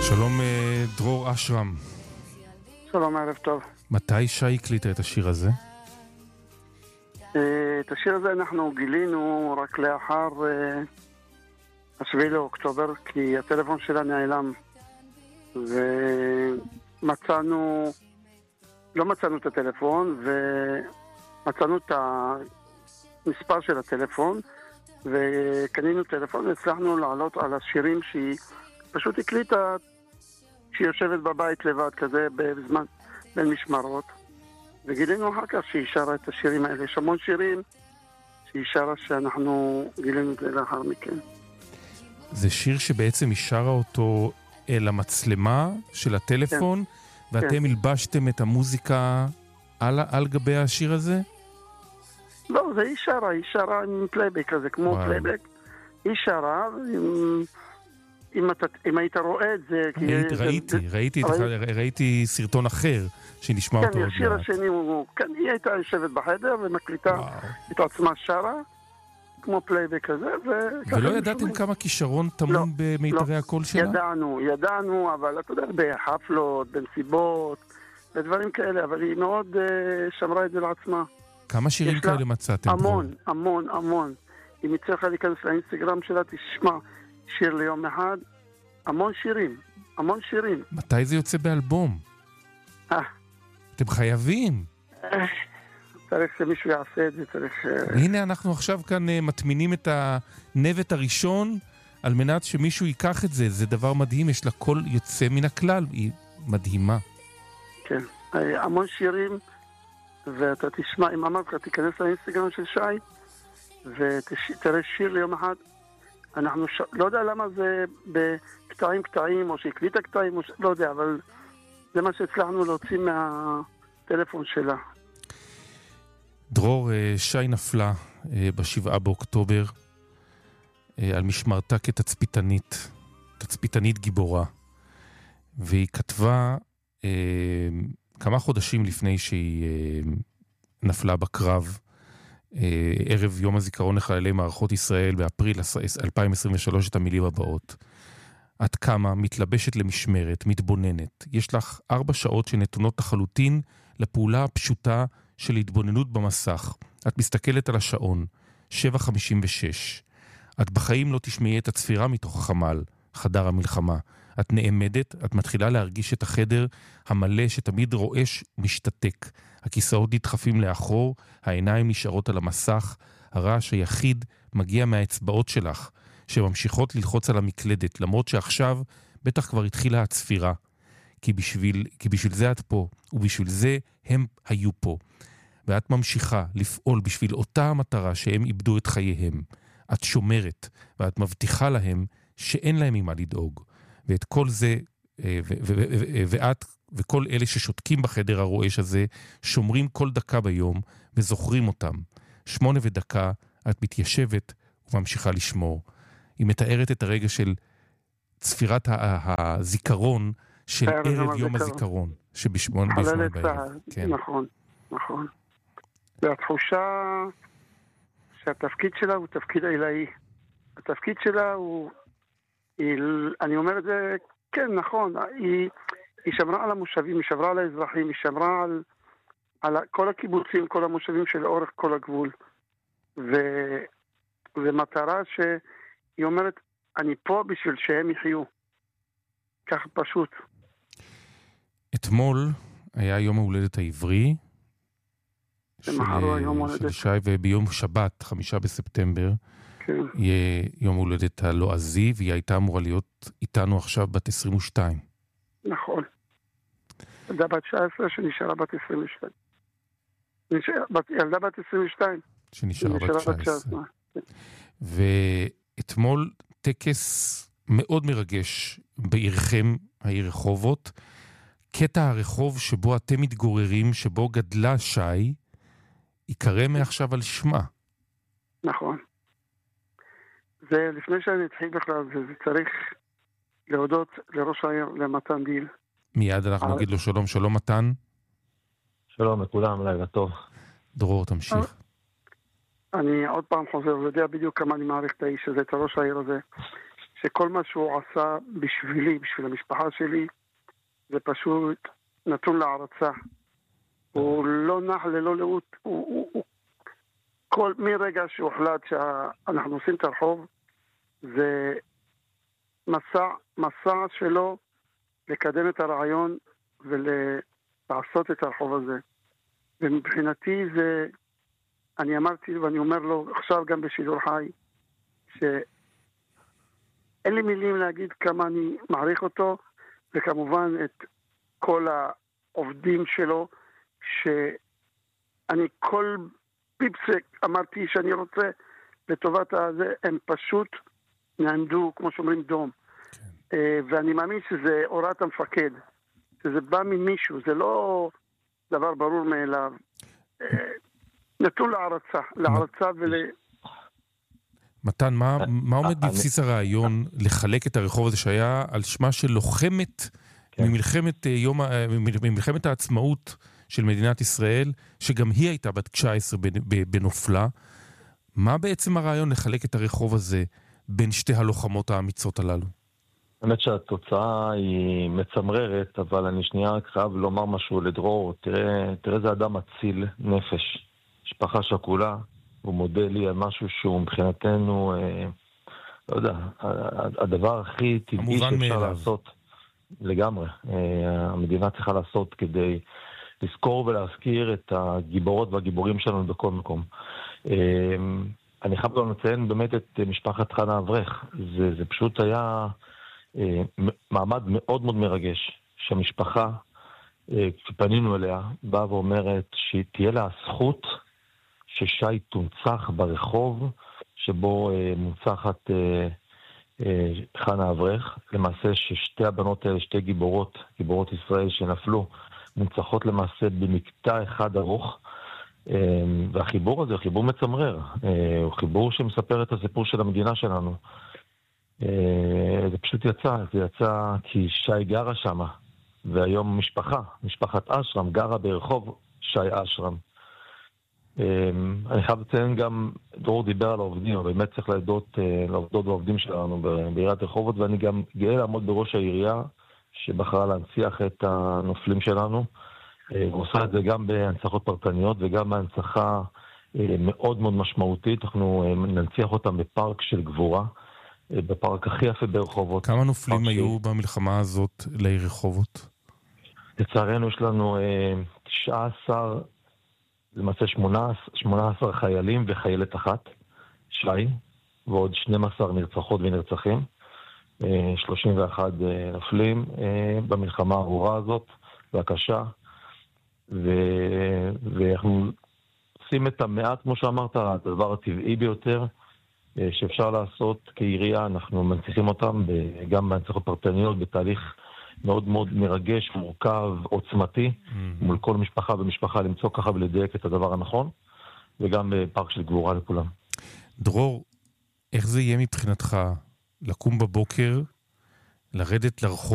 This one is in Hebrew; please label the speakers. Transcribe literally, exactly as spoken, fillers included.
Speaker 1: שלום דרור אשרם.
Speaker 2: שלום, ערב טוב.
Speaker 1: מתי שי הקליטה את השיר הזה?
Speaker 2: את השיר הזה אנחנו גילינו רק לאחר השביעי לאוקטובר, כי הטלפון שלה נעלם, ומצאנו, לא מצאנו את הטלפון, ומצאנו את המספר של הטלפון, וקנינו טלפון והצלחנו לעלות על השירים שהיא פשוט הקליטה, שהיא יושבת בבית לבד כזה בזמן בין משמרות, וגילינו אחר כך שהיא שרה את השירים האלה. יש המון שירים שהיא שרה שאנחנו גילינו את זה לאחר מכן.
Speaker 1: זה שיר שבעצם היא שרה אותו אל המצלמה של הטלפון, כן. ואתם כן. הלבשתם את המוזיקה על, על גבי השיר הזה?
Speaker 2: לא, זה היא שרה, היא שרה עם פלייבק כזה, כמו וואו. פלייבק. היא שרה, עם... אם, אתה, אם היית רואה את זה...
Speaker 1: ראיתי,
Speaker 2: זה,
Speaker 1: ראיתי,
Speaker 2: זה,
Speaker 1: ראיתי, ראיתי, ראיתי סרטון אחר שנשמע
Speaker 2: כן,
Speaker 1: אותו עוד
Speaker 2: השיר
Speaker 1: מעט.
Speaker 2: השני הוא... כן, היא הייתה יושבת בחדר ומקליטה וואו. את עצמה שרה, כמו פלייבק כזה, ו...
Speaker 1: ולא ידעתם שומעים. כמה כישרון טמון לא, במיתרי לא. הקול שלה?
Speaker 2: ידענו, ידענו, אבל אתה יודע, בחפלות, בנסיבות, בדברים כאלה, אבל היא מאוד uh, שמרה את זה לעצמה.
Speaker 1: כמה שירים כאלה מצאתם?
Speaker 2: המון, פה? המון, המון. אם היא צריכה להיכנס לאינסטגרם שלה, תשמע שיר ליום אחד, המון שירים, המון שירים.
Speaker 1: מתי זה יוצא באלבום?
Speaker 2: אה.
Speaker 1: אתם חייבים.
Speaker 2: צריך שמישהו יעשה את זה, צריך...
Speaker 1: הנה אנחנו עכשיו כאן מטמינים את הנבט הראשון, על מנת שמישהו ייקח את זה. זה דבר מדהים, יש לה קול יוצא מן הכלל, היא מדהימה.
Speaker 2: כן, המון שירים, ואתה תשמע, אם אמרת, תיכנס לאינסטגרם של שי, ותראה שיר ליום אחד, אנחנו ש... לא יודע למה זה בקטעים קטעים, או שהקליטה קטעים, או ש... לא יודע, אבל זה מה שהצלחנו להוציא מהטלפון שלה.
Speaker 1: דרור, שי נפלה בשבעה באוקטובר על משמרתה כתצפיתנית, תצפיתנית גיבורה, והיא כתבה כמה חודשים לפני שהיא נפלה בקרב, ערב יום הזיכרון לחללי מערכות ישראל באפריל אלפיים עשרים ושלוש, את המילים הבאות: את קמה, מתלבשת למשמרת, מתבוננת. יש לך ארבע שעות שנתונות לחלוטין לפעולה הפשוטה של התבוננות במסך. את מסתכלת על השעון, שבע חמישים ושש. את בחיים לא תשמעי את הצפירה מתוך החמ"ל, חדר המלחמה. את נעמדת, את מתחילה להרגיש את החדר המלא שתמיד רועש ומשתתק. הכיסאות נדחפים לאחור, העיניים נשארות על המסך, הרעש היחיד מגיע מהאצבעות שלך, שממשיכות ללחוץ על המקלדת, למרות שעכשיו בטח כבר התחילה הצפירה. כי בשביל, כי בשביל זה את פה, ובשביל זה הם היו פה. ואת ממשיכה לפעול בשביל אותה המטרה שהם איבדו את חייהם. את שומרת, ואת מבטיחה להם שאין להם ממה לדאוג. ואת כל זה, ואת וכל אלה ששותקים בחדר הרועש הזה, שומרים כל דקה ביום, וזוכרים אותם. שמונה ודקה, את מתיישבת וממשיכה לשמור. היא מתארת את הרגע של צפירת הזיכרון, של ערב יום הזיכרון, שבשמונה בערב.
Speaker 2: נכון, נכון. והתחושה שהתפקיד שלה הוא תפקיד עילאי. התפקיד שלה הוא, אני אומר את זה, כן, נכון, היא, היא שמרה על המושבים, היא שמרה על האזרחים, היא שמרה על, על כל הקיבוצים, כל המושבים שלאורך כל הגבול. וזו מטרה שהיא אומרת, אני פה בשביל שהם יחיו. כך פשוט.
Speaker 1: אתמול היה יום ההולדת העברי של, של שי, וביום שבת, חמישה בספטמבר, כן. יהיה יום ההולדת הלועזי, והיא הייתה אמורה להיות איתנו עכשיו בת עשרים ושתיים.
Speaker 2: נכון. ילדה בת תשע עשרה שנשארה בת עשרים ושתיים. ילדה בת עשרים ושתיים.
Speaker 1: שנשארה בת תשע עשרה. ואתמול טקס מאוד מרגש בעירכם, העיר רחובות, קטע הרחוב שבו אתם מתגוררים, שבו גדלה שי, יקרא מעכשיו על שמה.
Speaker 2: נכון. זה לפני שאני אתחיל בכלל, זה, זה צריך להודות לראש העיר, למתן דיל.
Speaker 1: מיד אנחנו נגיד לו שלום, שלום מתן.
Speaker 3: שלום לכולם, לילה טוב.
Speaker 1: דרור, תמשיך.
Speaker 2: אני עוד פעם חוזר, ויודע בדיוק כמה אני מעריך את האיש הזה, את הראש העיר הזה. שכל מה שהוא עשה בשבילי, בשביל המשפחה שלי, זה פשוט נתון להערצה. הוא לא נח ללא לאות, הוא, הוא, הוא, כל, מרגע שהוחלט שאנחנו עושים את הרחוב, זה מסע, מסע שלו לקדם את הרעיון ולעשות את הרחוב הזה. ומבחינתי זה, אני אמרתי ואני אומר לו עכשיו גם בשידור חי, שאין לי מילים להגיד כמה אני מעריך אותו, וכמובן את כל העובדים שלו, שאני כל פיפסק אמרתי שאני רוצה לטובת הזה, הם פשוט נעמדו, כמו שאומרים, דום. כן. ואני מאמין שזה הוראת המפקד, שזה בא ממישהו, זה לא דבר ברור מאליו. נתון להערצה, להערצה ול...
Speaker 1: מתן, מה, מה עומד בבסיס הרעיון לחלק את הרחוב הזה שהיה על שמה של לוחמת כן. ממלחמת, יום, ממלחמת העצמאות של מדינת ישראל, שגם היא הייתה בת תשע עשרה בנופלה. מה בעצם הרעיון לחלק את הרחוב הזה בין שתי הלוחמות האמיצות הללו?
Speaker 3: האמת שהתוצאה היא מצמררת, אבל אני שנייה רק חייב לומר משהו לדרור. תראה, תראה זה אדם מציל נפש, משפחה שכולה, הוא מודה לי על משהו שהוא מבחינתנו, אה, לא יודע, הדבר הכי טבעי שאפשר לעשות לגמרי. אה, המדינה צריכה לעשות כדי לזכור ולהזכיר את הגיבורות והגיבורים שלנו בכל מקום. אה, אני חייב גם לציין באמת את משפחת חנה אברך. זה, זה פשוט היה אה, מעמד מאוד מאוד מרגש, שהמשפחה, אה, כשפנינו אליה, באה ואומרת שתהיה לה הזכות ששי תונצח ברחוב שבו אה, מונצחת אה, אה, חנה אברך. למעשה ששתי הבנות האלה, שתי גיבורות, גיבורות ישראל שנפלו, מונצחות למעשה במקטע אחד ארוך, אה, והחיבור הזה, חיבור מצמרר, אה, הוא חיבור שמספר את הסיפור של המדינה שלנו. אה, זה פשוט יצא, זה יצא כי שי גרה שמה, והיום משפחה, משפחת אשרם גרה ברחוב שי אשרם. אני חייב לציין גם, דרור דיבר על העובדים, באמת צריך להודות לעובדות והעובדים שלנו בעיריית רחובות, ואני גם גאה לעמוד בראש העירייה שבחרה להנציח את הנופלים שלנו, ועושה את זה גם בהנצחות פרטניות וגם בהנצחה מאוד מאוד משמעותית. אנחנו ננציח אותם בפארק של גבורה, בפארק הכי יפה ברחובות. כמה
Speaker 1: נופלים היו במלחמה הזאת לעיר רחובות?
Speaker 3: לצערנו יש לנו תשע עשרה, למעשה שמונה עשרה חיילים וחיילת אחת, שי, ועוד שנים עשר נרצחות ונרצחים, שלושים ואחת נפלים במלחמה הארורה הזאת, והקשה, ואנחנו עושים את המעט, כמו שאמרת, הדבר הטבעי ביותר, שאפשר לעשות כעירייה. אנחנו מנציחים אותם גם בהנצחות פרטניות, בתהליך מאוד מאוד מרגש, מורכב, עוצמתי, mm-hmm. מול כל משפחה ומשפחה למצוא ככה ולדייק את הדבר הנכון, וגם בפארק של גבורה לכולם.
Speaker 1: דרור, איך זה יהיה מבחינתך לקום בבוקר, לרדת לרחוב,